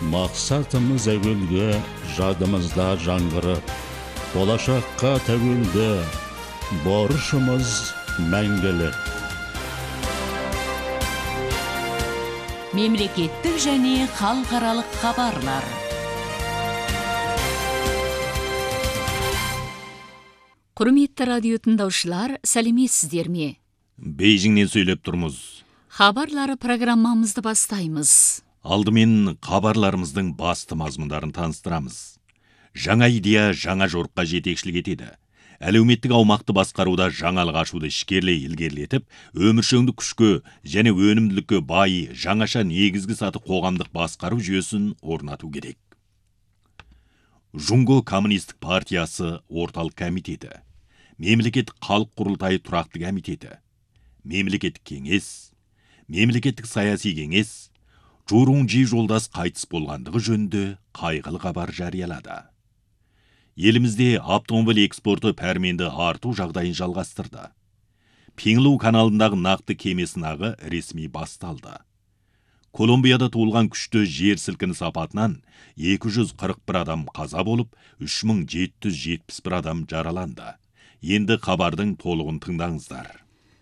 Мақсатымыз әуелгі, жадымызда жаңғырып, болашаққа тәуелді, борышымыз мәңгілік. Мемлекеттік және халықаралық хабарлар. Құрметті радио тыңдаушылар, сәлеметсіздер ме? Бейжіңнен сөйлеп тұрмыз. Хабарлары программамызды бастаймыз. Алдымен хабарларымыздың басты мазмұндарын таныстырамыз. Жаңа идея жаңа жорыққа жетекшілік етеді. Әлеуметтік аумақты басқаруда жаңалық ашуды ішкерлей ілгерілетіп, өміршеңдік күшке және өнімділікке бай жаңаша негізгі саты қоғамдық басқару жүйесін орнату керек. Жунго коммунистік партиясы орталық комитеті, мемлекеттік халық құрылтайы тұрақты комитеті, мемлекеттік кеңес, мемлекеттік саяси кеңес, Журунжи жолдас қайтыс болғандығы жөнінде қайғылы хабар жариялады. Елімізде автомобиль экспорты пәрменді арту жағдайын жалғастырды. Пеңлу каналындағы нақты кеме сынағы ресми басталды. Колумбияда туылған күшті жер сілкінісі апатынан 241 адам қаза болып, 3771 адам жараланды. Енді хабардың толығын тыңдаңыздар.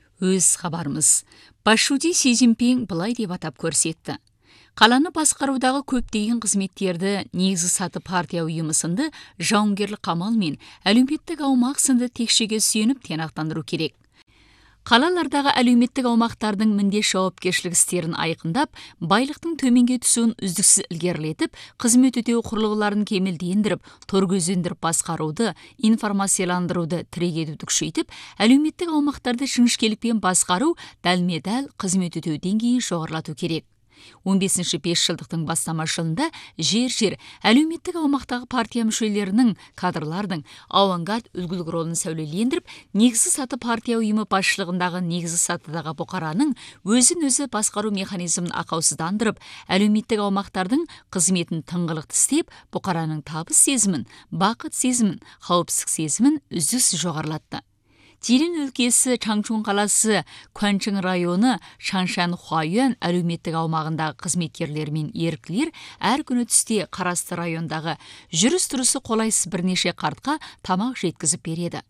Өз хабарымыз. Басшуди Си Цзиньпин былай деп атап көрсетті. Қаланы басқарудағы көптеген қызметтерді негізгі саты партия ұйымы сынды жауынгерлік қамал мен әлеуметтік аумақ сынды текшеге сүйеніп тиянақтандыру керек. Қалалардағы әлеуметтік аумақтардың міндет жауапкершілік істерін айқындап, байлықтың төменге түсуін үздіксіз ілгерілетіп, қызмет өтеу құрылғыларын кемелдендіріп, торкөзендіріп басқаруды, информацияландыруды тірек етуді күшейтіп, әлеуметтік аумақтарды жіңішкелікпен басқару дәлме-дәл қызмет өтеу деңгейін жоғарылату керек. 15-ші 5 жылдықтың бастама жылында жер әлеуметтік аумақтағы партия мүшелерінің, кадрлардың авангард үлгілік ролын сәулелендіріп, негізгі саты партия ұйымы басшылығындағы негізгі сатыдағы бұқараның өзін-өзі басқару механизмін ақаусыздандырып, әлеуметтік аумақтардың қызметін тыңғылықты істеп, бұқараның табыс сезімін, бақыт сезімін, қауіпсіздік сезімін үздіксіз жоғарылатты. Тилин өлкесі Чаңчун қаласы Куанчың районы Шаншан Хуайюан әлеуметтік аумағындағы қызметкерлер мен еріктілер әр күні түсте қарасты райондағы жүріс-тұрысы қолайсыз бірнеше қартқа тамақ жеткізіп береді.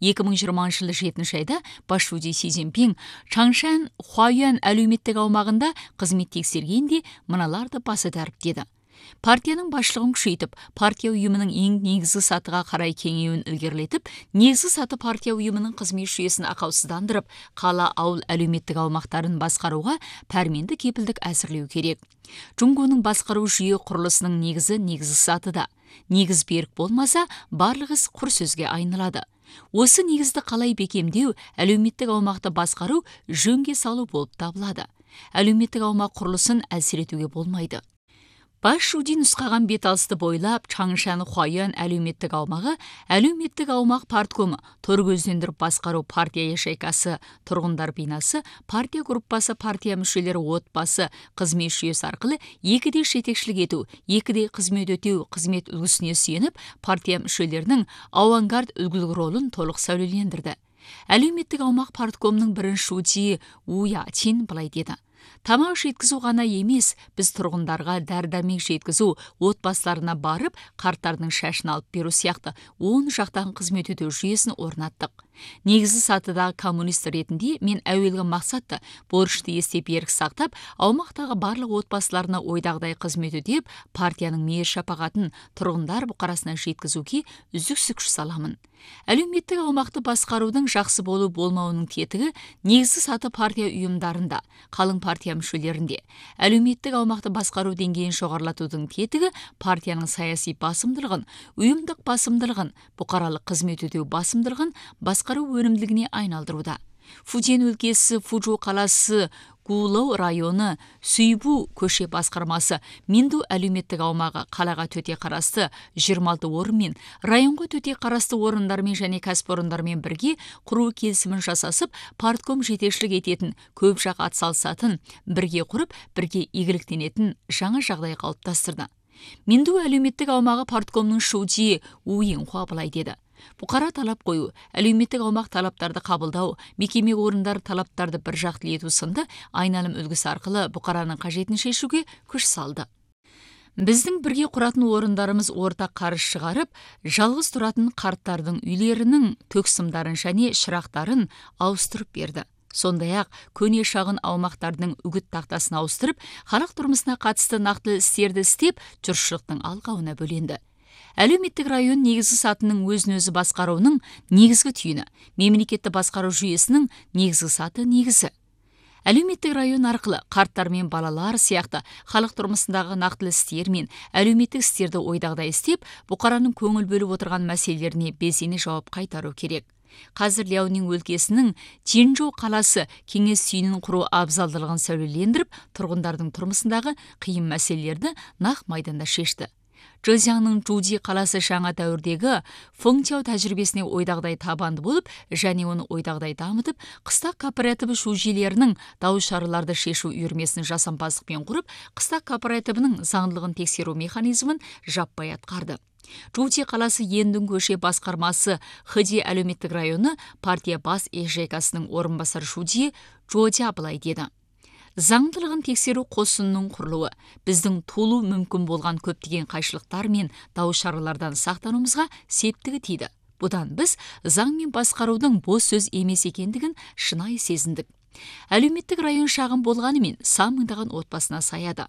2020 жылы 7 айда Басшуди Си Цзиньпин Чаңшан Хуайюан әлеуметтік аумағында қызмет тексергенде мыналарды басы дәріптеді. Партияның басшылығын күшейтіп, партия ұйымының ең негізгі сатыға қарай кеңеюін ілгерілетіп, негізгі саты партия ұйымының қызмет жүйесін ақаусыздандырып, қала ауыл әлеуметтік аумақтарын басқаруға пәрменді кепілдік әзірлеу керек. Жунгоның басқару жүйе құрылысының негізгі сатыда. Негіз берік болмаса, барлық іс құр сөзге айналады. Осы негізді қалай бекемдеу, әлеуметтік аумақты басқару жөнге салу болып табылады. Әлеуметтік аумақ құрылысын әлсіретуге болмайды. Басшуди нұсқаған беталысты бойлап, Чаңшан Хуайюан әлеуметтік аумағы, әлеуметтік аумақ парткомы, торкөздендіріп басқару партия ешайкасы, тұрғындар бинасы, партия группасы, партия мүшелері отбасы, қызмет жүйесі арқылы екіде жетекшілік ету, екіде қызмет өтеу, қызмет үлгісіне сүйеніп, партия мүшелерінің авангард үлгілік ролын толық сәулелендірді. Әлеуметтік аумақ парткомның бірінші шуди Уя Чин былай деді. Тамақ жеткізу ғана емес, біз тұрғындарға дәрі-дәрмек жеткізу, отбасыларына барып, қарттардың шашын алып беру сияқты 10 жақтан қызмет өтеу жүйесін орнаттық. Негізі сатыдағы коммунист ретінде мен әуелгі мақсатты борышты естеп ерік сақтап, аумақтағы барлық отбасыларына ойдағыдай қызмет өтеп, партияның мейір шапағатын тұрғындар бұқарасына жеткізуге үздіксіз күш саламын. Әлеуметтік аумақты басқарудың жақсы болу болмауының тетігі негізгі саты партия ұйымдарында, қалың партия мүшелерінде. Әлеуметтік аумақты басқару деңгейін жоғарылатудың тетігі партияның саяси басымдылығын, ұйымдық басымдылығын, бұқаралық қызмет өтеу басымдылығын басқару өнімділігіне айналдыруда. Фудзен өлкесі Фуджу қаласы Гулоу районы Сүйбу көше басқармасы Минду әлеуметтік аумағы қалаға төте қарасты 26 орынмен, районға төте қарасты орындармен және кәсіпорындармен бірге құру келісімін жасасып, партком жетекшілік ететін, көп жақ атсалысатын, бірге құрып, бірге игіліктенетін жаңа жағдай қалыптастырды. Минду әлеуметтік аумағы парткомның шуди Уинхуа былай деді. Бұқара талап қою, әлеуметтік аумақ талаптарды қабылдау, мекеме орындар талаптарды бір жақтылы ету сынды айналым үлгісі арқылы бұқараның қажетін шешуге күш салды. Біздің бірге құратын орындарымыз ортақ қарыз шығарып, жалғыз тұратын қарттардың үйлерінің төксімдарын және шырақтарын ауыстырып берді. Сондай-ақ көне шағын аумақтардың үгіт тақтасын ауыстырып, халық тұрмысына қатысты нақты істерді істеп, жұртшылықтың алқауына бөленді. Әлеуметтік район негізгі сатының өзін-өзі басқаруының негізгі түйіні, мемлекетті басқару жүйесінің негізгі саты негізі. Әлеуметтік район арқылы қарттар мен балалар сияқты халық тұрмысындағы нақтылы істер мен әлеуметтік істерді ойдағыдай істеп, бұқараның көңіл бөліп отырған мәселелеріне белсене жауап қайтару керек. Қазір Ляонин өлкесінің Чжэнчжоу қаласы кеңес үйінің құру абзалдылығын сәулелендіріп, тұрғындардың тұрмысындағы қиын мәселелерді нақ майданда шешті. Чжэцзянның Чжуди қаласы жаңа дәуірдегі фэнчжоу тәжірибесіне ойдағыдай табанды болып, және оны ойдағыдай дамытып, қыстақ кооперативі шужилерінің дау шараларды шешу үйірмесін жасампаздықпен құрып, қыстақ кооперативінің заңдылығын тексеру механизмін жаппай атқарды. Чжуди қаласы Ендун көше басқармасы Хэди әлеуметтік районы партия бас ежекасының орынбасары Шуди Чжоджа былай деді: заңдылығын тексеру қосынның құрылуы біздің толу мүмкін болған көптеген қайшылықтар мен дау шаралардан сақтануымызға септігі тиді. Бұдан біз заң мен басқарудың бос сөз емес екендігін шынайы сезіндік. Әлеуметтік район шағын болғанымен сан мыңдаған отбасына саяды.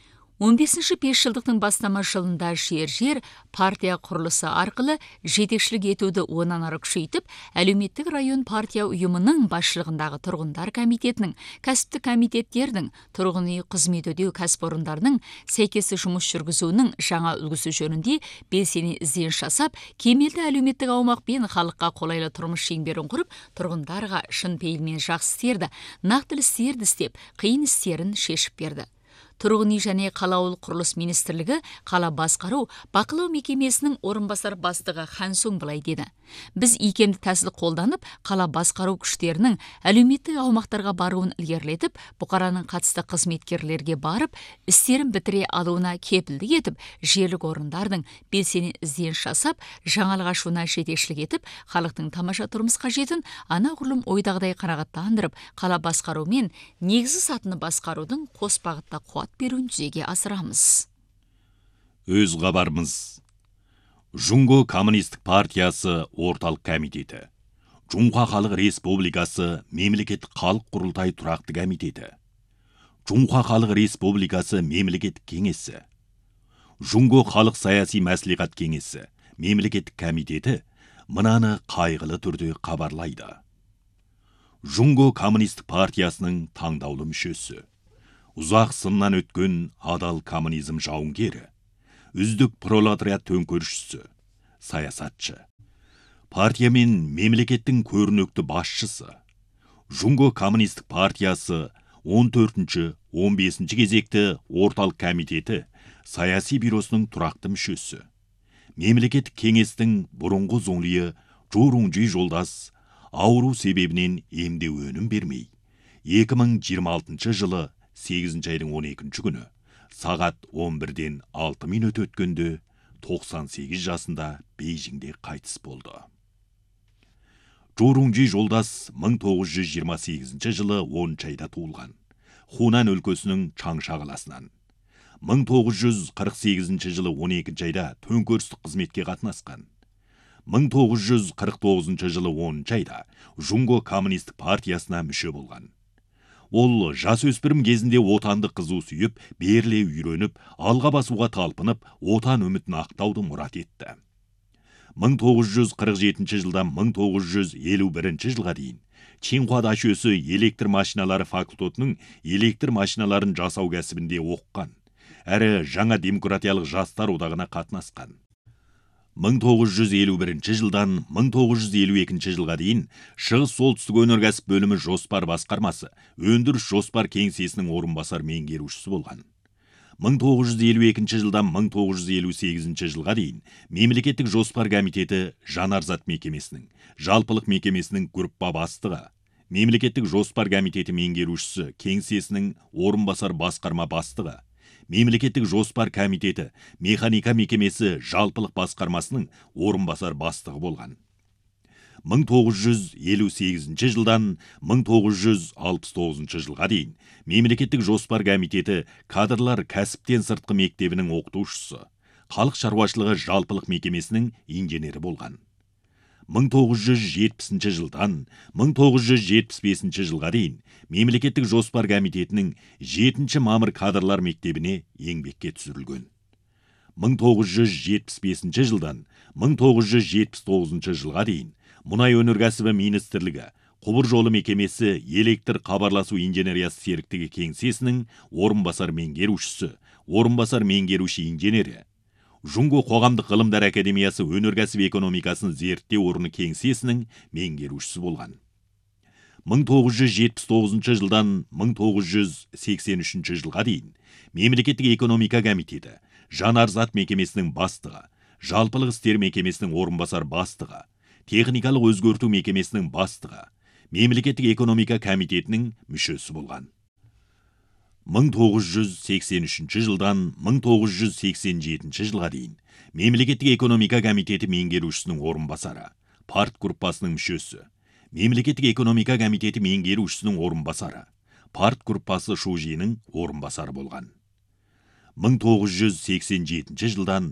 15-ші 5 жылдықтың бастама жылында жер партия құрылысы арқылы жетекшілік етуді онан ары күшейтіп, әлеуметтік район партия ұйымының басшылығындағы тұрғындар комитетінің, кәсіптік комитеттердің, тұрғын үй қызмет өтеу кәсіпорындарының сәйкесі жұмыс жүргізуінің жаңа үлгісі жөнінде белсене ізденіс жасап, кемелді әлеуметтік аумақпен халыққа қолайлы тұрмыс шеңберін құрып, тұрғындарға шын пейілмен жақсы істерді, нақты істерді істеп, қиын істерін шешіп берді. Тұрғын үй және қалауыл құрылыс министрлігі қала басқару бақылау мекемесінің орынбасар бастығы Хансун былай деді: біз икемді тәсіл қолданып, қала басқару күштерінің әлеуметтік аумақтарға баруын ілгерілетіп, бұқараның қатысты қызметкерлерге барып, істерін бітіре алуына кепілдік етіп, жерлік орындардың белсене ізденіс жасап, жаңалық ашуына жетекшілік етіп, халықтың тамаша тұрмыс қажетін анағұрлым ойдағыдай қанағаттандырып, қала басқару мен негізгі сатыны басқарудың қос бағытта қуат беруін жүзеге асырамыз. Өз хабарымыз. Жунго коммунистік партиясы орталық комитеті, Жунға халық республикасы мемлекеттік халық құрылтай тұрақты комитеті, Жунға халық республикасы мемлекеттік кеңесі, Жунго халық саяси мәслихат кеңесі мемлекеттік комитеті мынаны қайғылы түрде хабарлайды. Жунго коммунистік партиясының таңдаулы мүшесі, ұзақ сыннан өткен адал коммунизм жауынгері, үздік пролетариат төңкерісшісі, саясатшы, партия мен мемлекеттің көрнекті басшысы, Жунго коммунистік партиясы 14-15 кезекті орталық комитеті саяси бюросының тұрақты мүшесі, мемлекеттік кеңестің бұрынғы зоңлиы Журунжи жолдас ауру себебінен емдеу өнім бермей, 2026 жылы 8 айдың 12 күні сағат 11-ден 6 минут өткенде 98 жасында Бейжіңде қайтыс болды. Журунжи жолдас 1928 жылы 10 айда туылған. Хунан өлкесінің Чаңша қаласынан. 1948 жылы 12 айда төңкерістік қызметке қатынасқан. 1949 жылы 10 айда Жунго коммунистік партиясына мүше болған. Ол жасөспірім кезінде отанды қызу сүйіп, беріле үйреніп, алға басуға талпынып, отан үмітін ақтауды мұрат етті. 1947 жылдан 1951 жылға дейін Чинхуа дашөсі электр машиналары факультетінің электр машиналарын жасау кәсібінде оққан, әрі жаңа демократиялық жастар одағына қатынасқан. 1951 жылдан 1952 жылға дейін Шығыс солтүстік өнеркәсіп бөлімі жоспар басқармасы, өндіріс жоспар кеңсесінің орынбасар меңгерушісі болған. 1952 жылдан 1958 жылға дейін мемлекеттік жоспар комитеті жанарзат мекемесінің, жалпылық мекемесінің группа бастығы, мемлекеттік жоспар комитеті меңгерушісі кеңсесінің орынбасар басқарма бастығы, мемлекеттік жоспар комитеті механика мекемесі жалпылық басқармасының орынбасар бастығы болған. 1958 жылдан 1969 жылға дейін Мемлекеттік жоспар комитеті кадрлар кәсіптен сыртқы мектебінің оқытушысы, халық шаруашылығы жалпылық мекемесінің инженері болған. 1970 жылдан 1975 жылға дейін Мемлекеттік жоспар комитетінің 7 мамыр кадрлар мектебіне еңбекке түсірілген. 1975 жылдан 1979 жылға дейін Мұнай өнеркәсібі министрлігі, құбыр жолы мекемесі электр хабарласу инженериясы серіктігі кеңсесінің орынбасар меңгерушісі, орынбасар меңгеруші инженері, Жунго қоғамдық ғылымдар академиясы өнеркәсіп экономикасын зерттеу орны кеңсесінің меңгерушісі болған. 1979 жылдан 1983 жылға дейін Мемлекеттік экономика комитеті, жанарзат мекемесінің бастығы, жалпылық істер мекемесінің орынбасар бастығы, техникалық өзгерту мекемесінің бастығы, Мемлекеттік экономика комитетінің мүшесі болған. 1983 жылдан 1987 жылға дейін Мемлекеттік экономика комитеті меңгерушісінің орынбасары, парт группасының мүшесі, Мемлекеттік экономика комитеті меңгерушісінің орынбасары, парт группасы шужиінің орынбасары болған. 1987 жылдан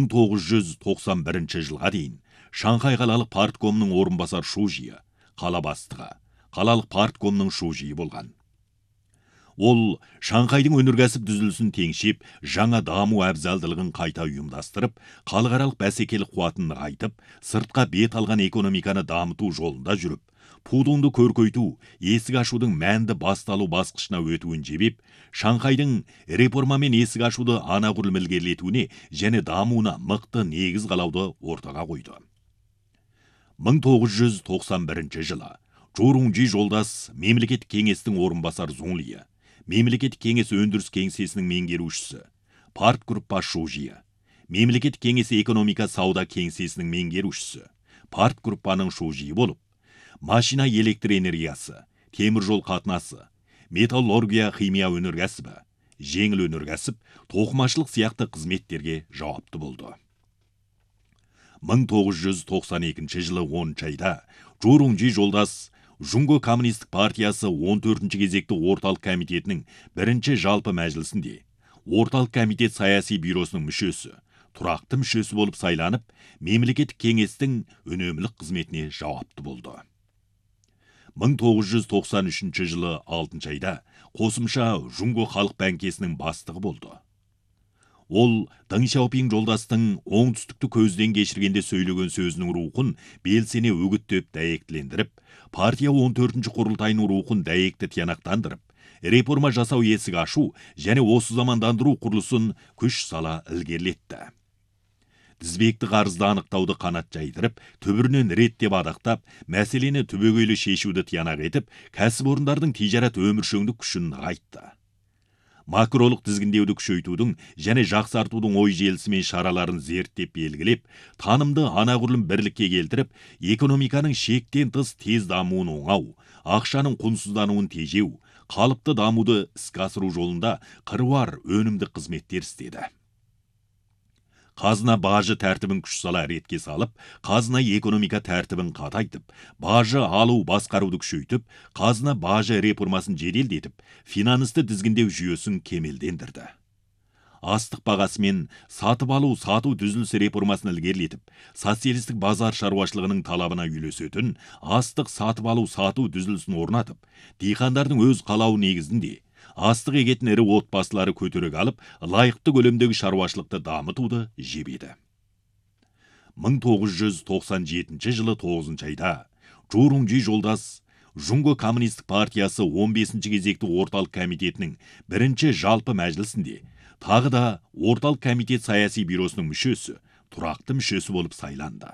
1991 жылға дейін Шанхай қалалық парткомның орынбасар шужиі, қала бастығы, қалалық парткомның шужиі болған. Ол Шанхайдың өнеркәсіп дүзілісін теңшеп, жаңа даму әбзалдылығын қайта ұйымдастырып, халықаралық бәсекелік қуатын нығайтып, сыртқа бет алған экономиканы дамыту жолында жүріп, пудыңды көркейту, есік ашудың мәнді басталу басқышына өтуін жебеп, Шанхайдың реформамен есік ашуды анағұрлым ілгерілетуіне және дамуына мықты негіз қалауды ортаға қойды. 1991 жылы Жорунжи жолдас Мемлекеттік кеңестің орынбасар Зунлиі, Мемлекеттік кеңес өндіріс кеңсесінің меңгерушісі, парт группа шужиі, Мемлекеттік кеңесі экономика сауда кеңсесінің меңгерушісі, парт группаның шужиі болып, машина электр энергиясы, темір жол қатынасы, металлургия химия өнеркәсібі, жеңіл өнеркәсіп, тоқымашылық сияқты қызметтерге жауапты болды. 1992 жылы 10 айда Жорунжи жолдас Жунго коммунистік партиясы 14-ші кезекті орталық комитетінің бірінші жалпы мәжілісінде орталық комитет саяси бюросының мүшесі, тұрақты мүшесі болып сайланып, мемлекеттік кеңестің үнемлік қызметіне жауапты болды. 1993 жылы 6 айда қосымша Жунго халық бәңкесінің бастығы болды. Ол Дың Шаопин жолдастың оңтүстікті көзден кешіргенде сөйлеген сөзінің рухын белсене үгіттеп дәйектілендіріп, партия 14-ші құрылтайының рухын дәйекті тиянақтандырып, реформа жасау есік ашу және осы замандандыру құрылысын күш сала ілгерілетті. Тізбекті қарызды анықтауды қанат жайдырып, түбірінен реттеп адақтап, мәселені түбегейлі шешуді тиянақ етіп, кәсіпорындардың тижарат өміршеңдік күшін нығайтты. Макролық тізгіндеуді күшейтудің және жақсартудың ой желісі мен шараларын зерттеп белгілеп, танымды анағұрлым бірлікке келтіріп, экономиканың шектен тыс тез дамуын оңау, ақшаның құнсыздануын тежеу, қалыпты дамуды іске асыру жолында қыруар өнімді қызметтер істеді. Қазына бажы тәртібін күш сала ретке салып, қазына экономика тәртібін қатайтып, бажы алу басқаруды күшейтіп, қазына бажы реформасын жеделдетіп, финансты тізгіндеу жүйесін кемелдендірді. Астық бағасы мен сатып алу сату түзілісі реформасын ілгерілетіп, социалистік базар шаруашылығының талабына үйлесетін астық сатып алу сату түзілісін орнатып, диқандардың өз қалауы негізінде астық егетін ірі отбасылары көтерек алып, лайықты көлемдегі шаруашылықты дамытуды жебеді. 1997 жылы 9 айда Жорунжи жолдас Жунго коммунистік партиясы 15-ші кезекті орталық комитетінің бірінші жалпы мәжілісінде тағы да орталық комитет саяси бюросының мүшесі, тұрақты мүшесі болып сайланды.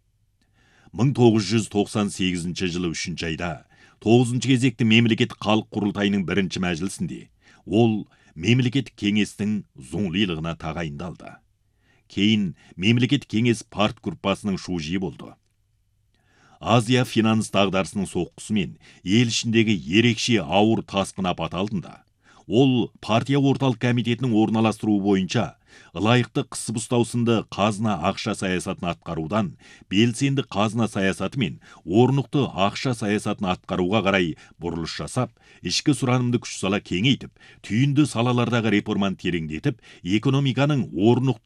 1998 жылы 3 айда 9-ші кезекті мемлекеттік халық құрылтайының бірінші мәжілісінде ол мемлекеттік кеңестің зұңлилығына тағайындалды. Кейін мемлекеттік кеңес парт группасының шужиі болды. Азия финанс дағдарысының соққысымен ел ішіндегі ерекше ауыр тасқын апаты алдында ол партия орталық комитетінің орналастыруы бойынша ылайықты қысып ұстау сынды қазына ақша саясатын атқарудан белсенді қазына саясаты мен орнықты ақша саясатын атқаруға қарай бұрылыш жасап, ішкі сұранымды күш сала кеңейтіп, түйінді салалардағы реформаны тереңдетіп, экономиканың орнықты